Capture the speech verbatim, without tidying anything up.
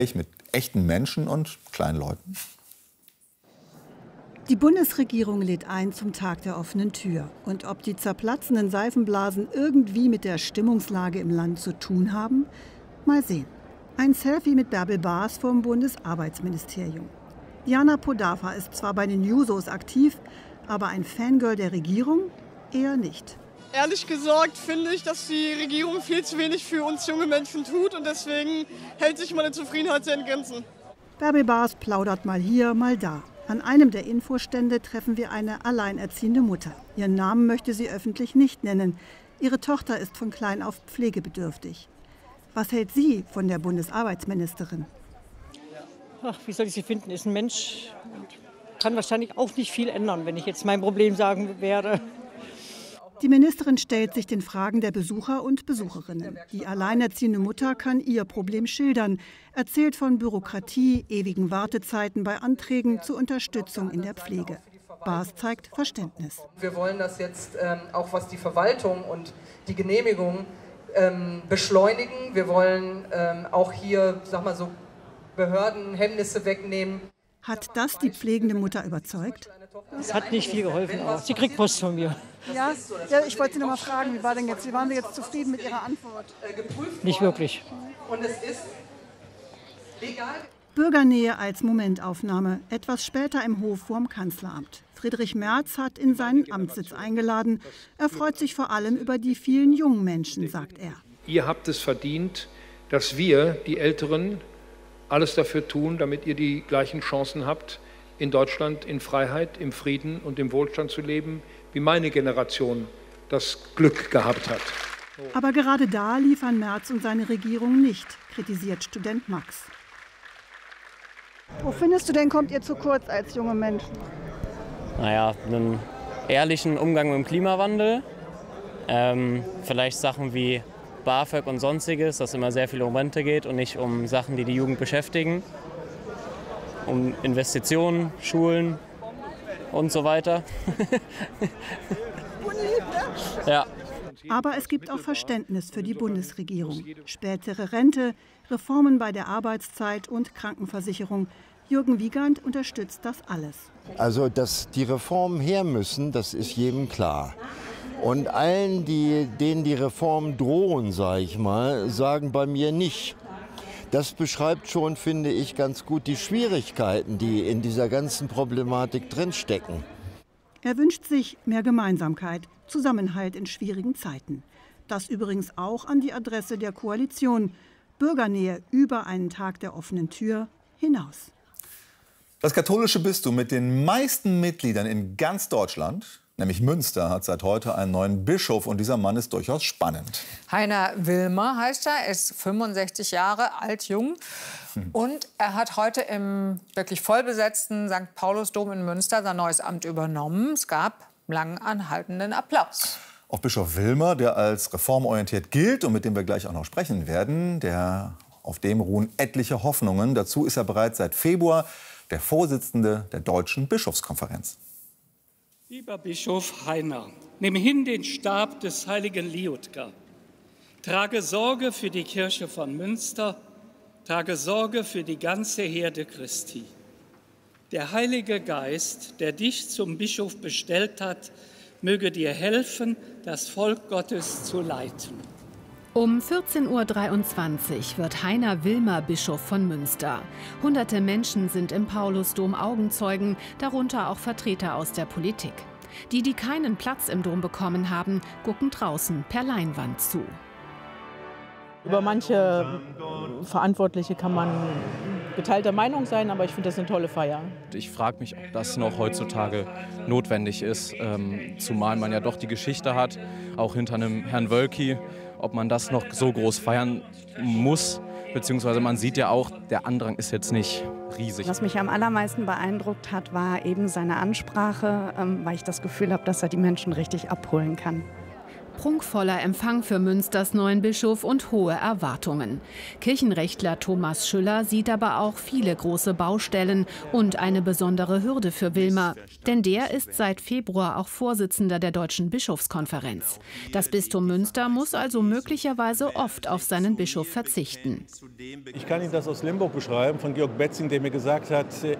Mit echten Menschen und kleinen Leuten. Die Bundesregierung lädt ein zum Tag der offenen Tür. Und ob die zerplatzenden Seifenblasen irgendwie mit der Stimmungslage im Land zu tun haben? Mal sehen. Ein Selfie mit Bärbel Baas vom Bundesarbeitsministerium. Diana Podafa ist zwar bei den Jusos aktiv, aber ein Fangirl der Regierung eher nicht. Ehrlich gesagt finde ich, dass die Regierung viel zu wenig für uns junge Menschen tut und deswegen hält sich meine Zufriedenheit sehr in Grenzen. Bärbel Baas plaudert mal hier, mal da. An einem der Infostände treffen wir eine alleinerziehende Mutter. Ihren Namen möchte sie öffentlich nicht nennen. Ihre Tochter ist von klein auf pflegebedürftig. Was hält sie von der Bundesarbeitsministerin? Ach, wie soll ich sie finden? Ist ein Mensch, kann wahrscheinlich auch nicht viel ändern, wenn ich jetzt mein Problem sagen werde. Die Ministerin stellt sich den Fragen der Besucher und Besucherinnen. Die alleinerziehende Mutter kann ihr Problem schildern, erzählt von Bürokratie, ewigen Wartezeiten bei Anträgen zur Unterstützung in der Pflege. Baas zeigt Verständnis. Wir wollen das jetzt ähm, auch, was die Verwaltung und die Genehmigung ähm, beschleunigen. Wir wollen ähm, auch hier, sag mal so, Behördenhemmnisse wegnehmen. Hat das die pflegende Mutter überzeugt? Es hat nicht viel geholfen, aber sie kriegt Post von mir. Ja, ja, ich wollte Sie noch mal fragen, wie war denn jetzt, wie waren Sie jetzt zufrieden mit Ihrer Antwort? Nicht wirklich. Und es ist legal. Bürgernähe als Momentaufnahme, etwas später im Hof vorm Kanzleramt. Friedrich Merz hat in seinen Amtssitz eingeladen. Er freut sich vor allem über die vielen jungen Menschen, sagt er. Ihr habt es verdient, dass wir, die Älteren, alles dafür tun, damit ihr die gleichen Chancen habt, in Deutschland in Freiheit, im Frieden und im Wohlstand zu leben, wie meine Generation das Glück gehabt hat. Aber gerade da liefern Merz und seine Regierung nicht, kritisiert Student Max. Wo findest du denn, kommt ihr zu kurz als junge Menschen? Naja, einen ehrlichen Umgang mit dem Klimawandel, ähm, vielleicht Sachen wie BAföG und Sonstiges, dass immer sehr viel um Rente geht und nicht um Sachen, die die Jugend beschäftigen, um Investitionen, Schulen und so weiter. Ja. Aber es gibt auch Verständnis für die Bundesregierung. Spätere Rente, Reformen bei der Arbeitszeit und Krankenversicherung. Jürgen Wiegand unterstützt das alles. Also, dass die Reformen her müssen, das ist jedem klar. Und allen, die, denen die Reformen drohen, sage ich mal, sagen bei mir nicht. Das beschreibt schon, finde ich, ganz gut die Schwierigkeiten, die in dieser ganzen Problematik drinstecken. Er wünscht sich mehr Gemeinsamkeit, Zusammenhalt in schwierigen Zeiten. Das übrigens auch an die Adresse der Koalition. Bürgernähe über einen Tag der offenen Tür hinaus. Das katholische Bistum mit den meisten Mitgliedern in ganz Deutschland, nämlich Münster, hat seit heute einen neuen Bischof. Und dieser Mann ist durchaus spannend. Heiner Wilmer heißt er, ist fünfundsechzig Jahre alt, jung. Hm. Und er hat heute im wirklich vollbesetzten Sankt Paulusdom in Münster sein neues Amt übernommen. Es gab lang anhaltenden Applaus. Auch Bischof Wilmer, der als reformorientiert gilt und mit dem wir gleich auch noch sprechen werden, der, auf dem ruhen etliche Hoffnungen. Dazu ist er bereits seit Februar der Vorsitzende der Deutschen Bischofskonferenz. Lieber Bischof Heiner, nehme hin den Stab des heiligen Liudger. Trage Sorge für die Kirche von Münster, trage Sorge für die ganze Herde Christi. Der Heilige Geist, der dich zum Bischof bestellt hat, möge dir helfen, das Volk Gottes zu leiten. Um vierzehn Uhr dreiundzwanzig wird Heiner Wilmer Bischof von Münster. Hunderte Menschen sind im Paulusdom Augenzeugen, darunter auch Vertreter aus der Politik. Die, die keinen Platz im Dom bekommen haben, gucken draußen per Leinwand zu. Über manche Verantwortliche kann man geteilter Meinung sein, aber ich finde das eine tolle Feier. Ich frage mich, ob das noch heutzutage notwendig ist, ähm, zumal man ja doch die Geschichte hat, auch hinter einem Herrn Wölki, ob man das noch so groß feiern muss, beziehungsweise man sieht ja auch, der Andrang ist jetzt nicht riesig. Was mich am allermeisten beeindruckt hat, war eben seine Ansprache, ähm, weil ich das Gefühl habe, dass er die Menschen richtig abholen kann. prunkvoller Empfang für Münsters neuen Bischof und hohe Erwartungen. Kirchenrechtler Thomas Schüller sieht aber auch viele große Baustellen und eine besondere Hürde für Wilmer. Denn der ist seit Februar auch Vorsitzender der Deutschen Bischofskonferenz. Das Bistum Münster muss also möglicherweise oft auf seinen Bischof verzichten. Ich kann Ihnen das aus Limburg beschreiben, von Georg Betzing, der mir gesagt hat,